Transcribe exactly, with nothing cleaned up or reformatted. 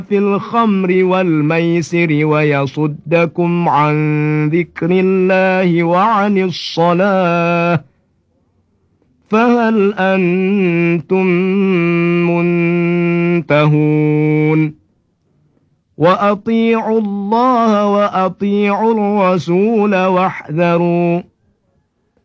في الخمر والميسر ويصدكم عن ذكر الله وعن الصلاة فهل أنتم منتهون وأطيعوا الله وأطيعوا الرسول واحذروا